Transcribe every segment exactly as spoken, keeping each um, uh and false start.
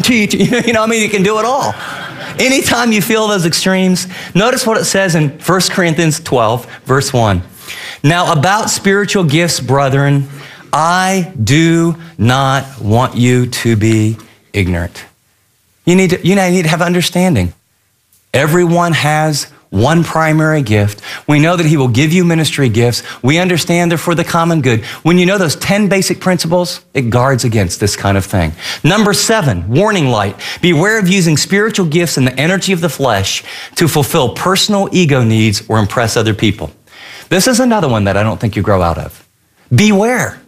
teach. You know, I mean, you can do it all. Anytime you feel those extremes, notice what it says in First Corinthians twelve, verse one. Now about spiritual gifts, brethren, I do not want you to be ignorant. You need to, you need to have understanding. Everyone has one primary gift. We know that he will give you ministry gifts. We understand they're for the common good. When you know those ten basic principles, it guards against this kind of thing. Number seven, warning light. Beware of using spiritual gifts and the energy of the flesh to fulfill personal ego needs or impress other people. This is another one that I don't think you grow out of. Beware.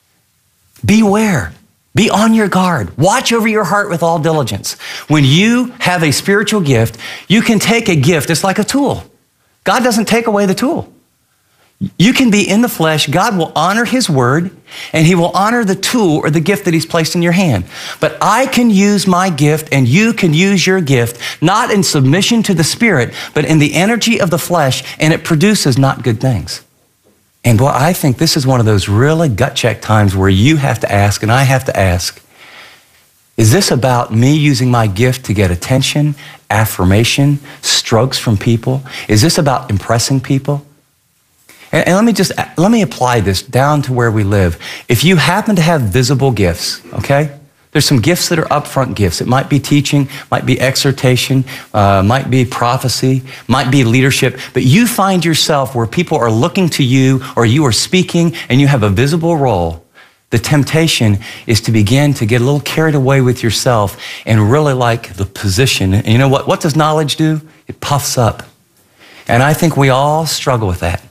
Beware. Be on your guard. Watch over your heart with all diligence. When you have a spiritual gift, you can take a gift. It's like a tool. God doesn't take away the tool. You can be in the flesh. God will honor his word, and he will honor the tool or the gift that he's placed in your hand. But I can use my gift, and you can use your gift, not in submission to the Spirit, but in the energy of the flesh, and it produces not good things. And boy, I think this is one of those really gut check times where you have to ask, and I have to ask, is this about me using my gift to get attention, affirmation, strokes from people? Is this about impressing people? And, and let me just, let me apply this down to where we live. If you happen to have visible gifts, okay? There's some gifts that are upfront gifts. It might be teaching, might be exhortation, uh, might be prophecy, might be leadership. But you find yourself where people are looking to you or you are speaking and you have a visible role. The temptation is to begin to get a little carried away with yourself and really like the position. And you know what? What does knowledge do? It puffs up. And I think we all struggle with that.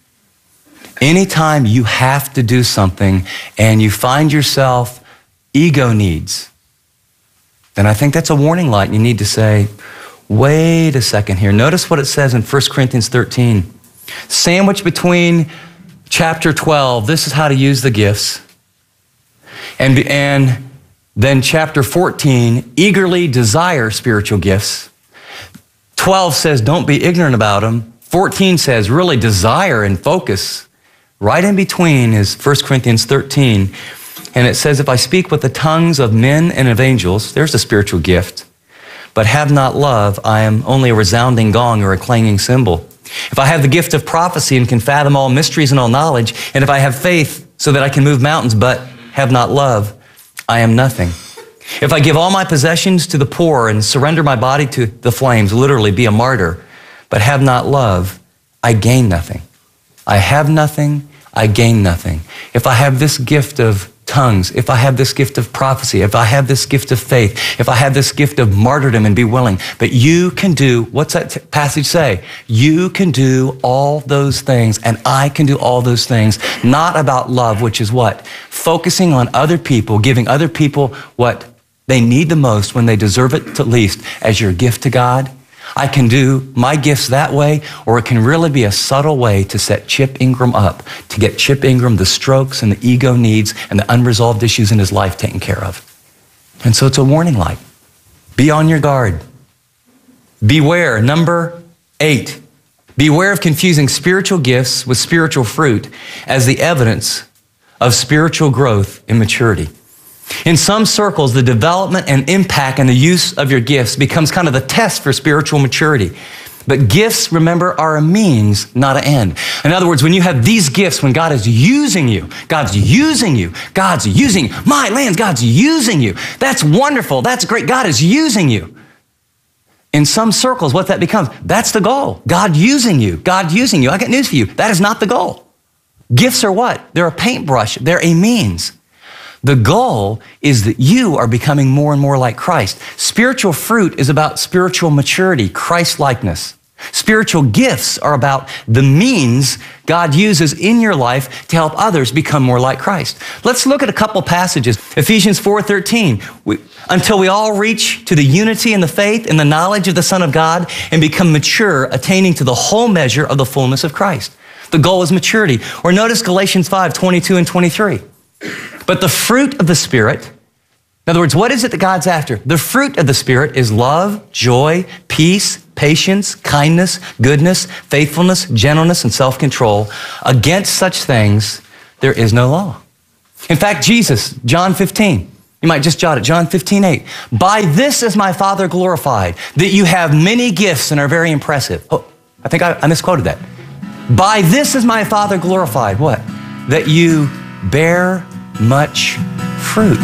Anytime you have to do something and you find yourself ego needs, then I think that's a warning light. You need to say, wait a second here. Notice what it says in First Corinthians thirteen. Sandwiched between chapter twelve, this is how to use the gifts. And, and then chapter fourteen, eagerly desire spiritual gifts. twelve says, don't be ignorant about them. fourteen says, really desire and focus. Right in between is First Corinthians thirteen. And it says, if I speak with the tongues of men and of angels, there's a spiritual gift, but have not love, I am only a resounding gong or a clanging cymbal. If I have the gift of prophecy and can fathom all mysteries and all knowledge, and if I have faith so that I can move mountains, but have not love, I am nothing. If I give all my possessions to the poor and surrender my body to the flames, literally be a martyr, but have not love, I gain nothing. I have nothing, I gain nothing. If I have this gift of tongues, if I have this gift of prophecy, if I have this gift of faith, if I have this gift of martyrdom and be willing, but you can do, what's that t- passage say? You can do all those things and I can do all those things, not about love, which is what? Focusing on other people, giving other people what they need the most when they deserve it the least as your gift to God. I can do my gifts that way, or it can really be a subtle way to set Chip Ingram up, to get Chip Ingram the strokes and the ego needs and the unresolved issues in his life taken care of. And so it's a warning light. Be on your guard. Beware. Number eight, beware of confusing spiritual gifts with spiritual fruit as the evidence of spiritual growth and maturity. In some circles, the development and impact and the use of your gifts becomes kind of the test for spiritual maturity. But gifts, remember, are a means, not an end. In other words, when you have these gifts, when God is using you, God's using you, God's using you. My lands, God's using you. That's wonderful. That's great. God is using you. In some circles, what that becomes, that's the goal. God using you. God using you. I got news for you. That is not the goal. Gifts are what? They're a paintbrush. They're a means. The goal is that you are becoming more and more like Christ. Spiritual fruit is about spiritual maturity, Christ-likeness. Spiritual gifts are about the means God uses in your life to help others become more like Christ. Let's look at a couple passages. Ephesians four thirteen. We, until we all reach to the unity and the faith and the knowledge of the Son of God and become mature, attaining to the whole measure of the fullness of Christ. The goal is maturity. Or notice Galatians five twenty-two and twenty-three. But the fruit of the Spirit, in other words, what is it that God's after? The fruit of the Spirit is love, joy, peace, patience, kindness, goodness, faithfulness, gentleness, and self-control. Against such things, there is no law. In fact, Jesus, John fifteen, You might just jot it, John fifteen eight. By this is my Father glorified, that you have many gifts and are very impressive. Oh, I think I, I misquoted that. By this is my Father glorified, what? That you bear much fruit.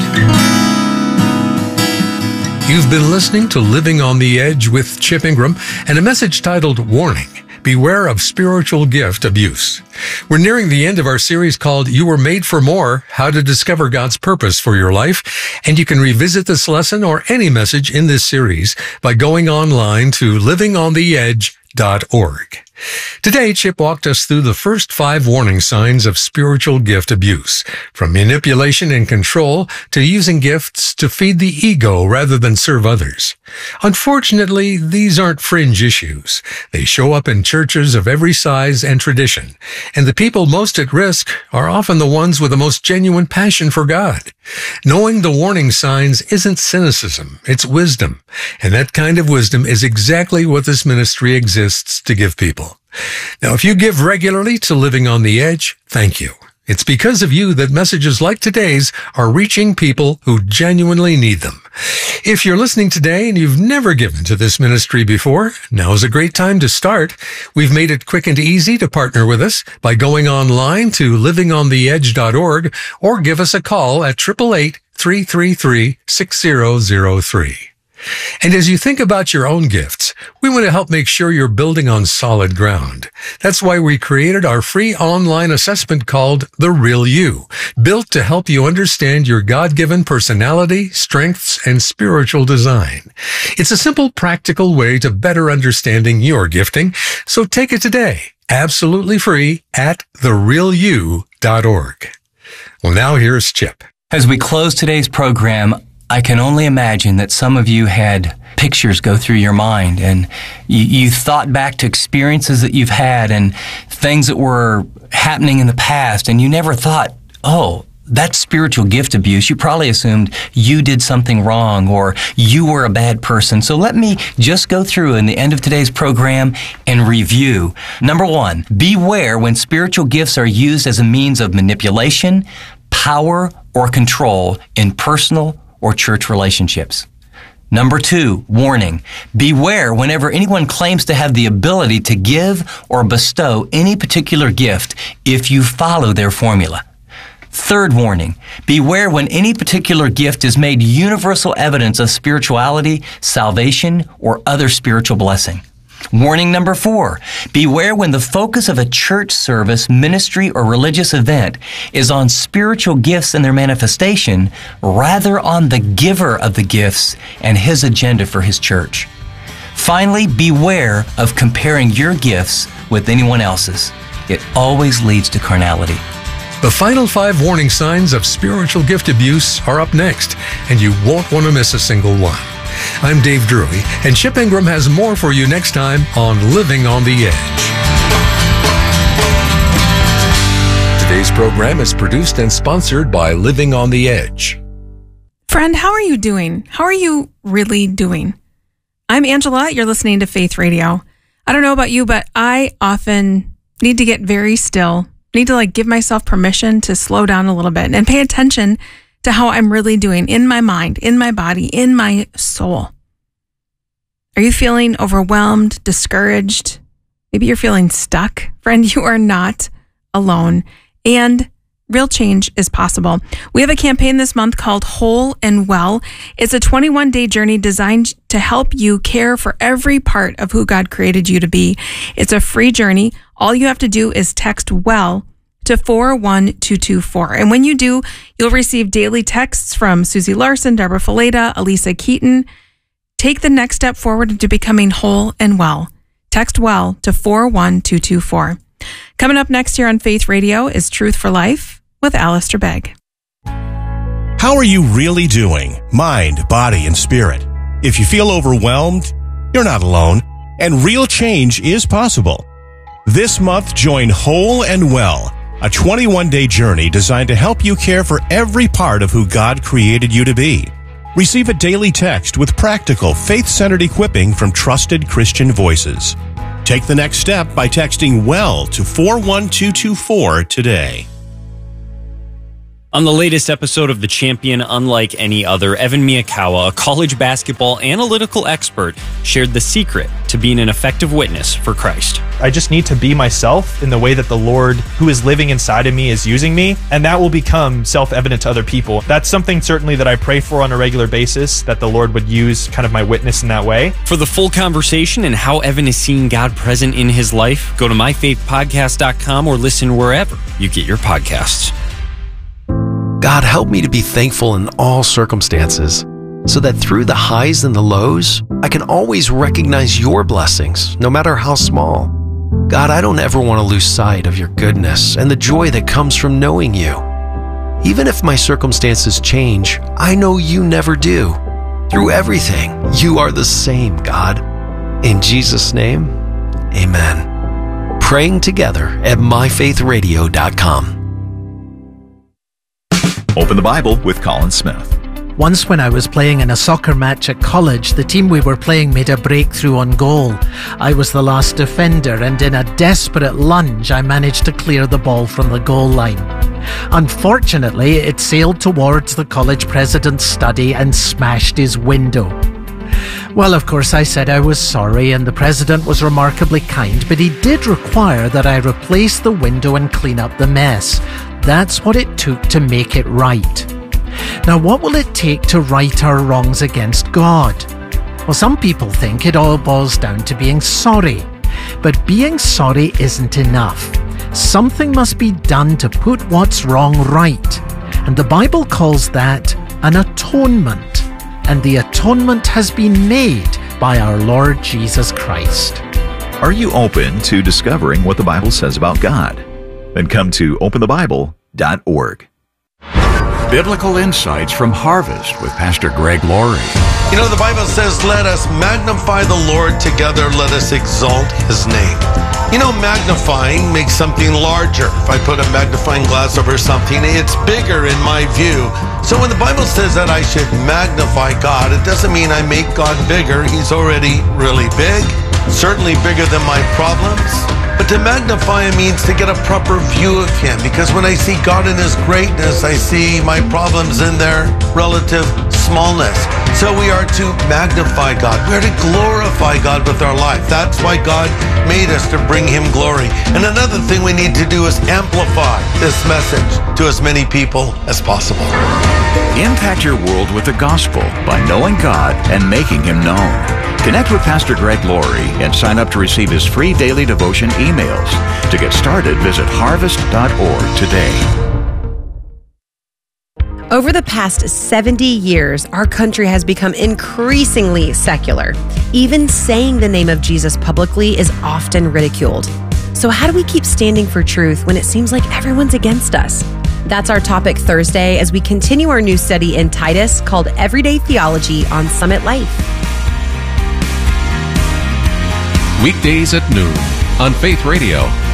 You've been listening to Living on the Edge with Chip Ingram and a message titled Warning, Beware of Spiritual Gift Abuse. We're nearing the end of our series called You Were Made for More, How to Discover God's Purpose for Your Life. And you can revisit this lesson or any message in this series by going online to living on the edge dot org. Today, Chip walked us through the first five warning signs of spiritual gift abuse, from manipulation and control to using gifts to feed the ego rather than serve others. Unfortunately, these aren't fringe issues. They show up in churches of every size and tradition, and the people most at risk are often the ones with the most genuine passion for God. Knowing the warning signs isn't cynicism, it's wisdom, and that kind of wisdom is exactly what this ministry exists to give people. Now, if you give regularly to Living on the Edge, thank you. It's because of you that messages like today's are reaching people who genuinely need them. If you're listening today and you've never given to this ministry before, now is a great time to start. We've made it quick and easy to partner with us by going online to living on the edge dot org or give us a call at eight eight eight, three three three, six zero zero three. And as you think about your own gifts, we want to help make sure you're building on solid ground. That's why we created our free online assessment called The Real You, built to help you understand your God-given personality, strengths, and spiritual design. It's a simple, practical way to better understanding your gifting, so take it today, absolutely free, at the real you dot org. Well, now here's Chip. As we close today's program, I can only imagine that some of you had pictures go through your mind and you, you thought back to experiences that you've had and things that were happening in the past, and you never thought, oh, that's spiritual gift abuse. You probably assumed you did something wrong or you were a bad person. So let me just go through in the end of today's program and review. Number one, beware when spiritual gifts are used as a means of manipulation, power, or control in personal or church relationships. Number two, warning. Beware whenever anyone claims to have the ability to give or bestow any particular gift if you follow their formula. Third warning. Beware when any particular gift is made universal evidence of spirituality, salvation, or other spiritual blessing. Warning number four, beware when the focus of a church service, ministry, or religious event is on spiritual gifts and their manifestation rather on the giver of the gifts and his agenda for his church. Finally, beware of comparing your gifts with anyone else's. It always leads to carnality. The final five warning signs of spiritual gift abuse are up next, and you won't want to miss a single one. I'm Dave Drury, and Chip Ingram has more for you next time on Living on the Edge. Today's program is produced and sponsored by Living on the Edge. Friend, how are you doing? How are you really doing? I'm Angela. You're listening to Faith Radio. I don't know about you, but I often need to get very still, need to like give myself permission to slow down a little bit and pay attention to how I'm really doing in my mind, in my body, in my soul. Are you feeling overwhelmed, discouraged? Maybe you're feeling stuck. Friend, you are not alone, and real change is possible. We have a campaign this month called Whole and Well. It's a twenty-one day journey designed to help you care for every part of who God created you to be. It's a free journey. All you have to do is text WELL to four one two two four. And when you do, you'll receive daily texts from Susie Larson, Deborah Fileta, Elisa Keaton. Take the next step forward into becoming whole and well. Text WELL to four one two two four. Coming up next here on Faith Radio is Truth for Life with Alistair Begg. How are you really doing? Mind, body, and spirit. If you feel overwhelmed, you're not alone, and real change is possible. This month, join Whole and Well, a twenty-one day journey designed to help you care for every part of who God created you to be. Receive a daily text with practical, faith-centered equipping from trusted Christian voices. Take the next step by texting WELL to four one two two four today. On the latest episode of The Champion Unlike Any Other, Evan Miyakawa, a college basketball analytical expert, shared the secret to being an effective witness for Christ. I just need to be myself in the way that the Lord who is living inside of me is using me, and that will become self-evident to other people. That's something certainly that I pray for on a regular basis, that the Lord would use kind of my witness in that way. For the full conversation and how Evan is seeing God present in his life, go to my faith podcast dot com or listen wherever you get your podcasts. God, help me to be thankful in all circumstances, so that through the highs and the lows, I can always recognize your blessings, no matter how small. God, I don't ever want to lose sight of your goodness and the joy that comes from knowing you. Even if my circumstances change, I know you never do. Through everything, you are the same, God. In Jesus' name, amen. Praying together at my faith radio dot com. Open the Bible with Colin Smith. Once when I was playing in a soccer match at college, the team we were playing made a breakthrough on goal. I was the last defender, and in a desperate lunge, I managed to clear the ball from the goal line. Unfortunately, it sailed towards the college president's study and smashed his window. Well, of course, I said I was sorry, and the president was remarkably kind, but he did require that I replace the window and clean up the mess. That's what it took to make it right. Now, what will it take to right our wrongs against God? Well, some people think it all boils down to being sorry. But being sorry isn't enough. Something must be done to put what's wrong right. And the Bible calls that an atonement. And the atonement has been made by our Lord Jesus Christ. Are you open to discovering what the Bible says about God? Then come to open the bible dot org. Biblical Insights from Harvest with Pastor Greg Laurie. You know, the Bible says, let us magnify the Lord together, let us exalt his name. You know, magnifying makes something larger. If I put a magnifying glass over something, it's bigger in my view. So when the Bible says that I should magnify God, it doesn't mean I make God bigger. He's already really big, certainly bigger than my problems. But to magnify him means to get a proper view of him, because when I see God in his greatness, I see my problems in their relative smallness. So we are to magnify God. We are to glorify God with our life. That's why God made us, to bring him glory. And another thing we need to do is amplify this message to as many people as possible. Impact your world with the gospel by knowing God and making him known. Connect with Pastor Greg Laurie and sign up to receive his free daily devotion emails. To get started, visit harvest dot org today. Over the past seventy years, our country has become increasingly secular. Even saying the name of Jesus publicly is often ridiculed. So how do we keep standing for truth when it seems like everyone's against us? That's our topic Thursday as we continue our new study in Titus called Everyday Theology on Summit Life. Weekdays at noon on Faith Radio.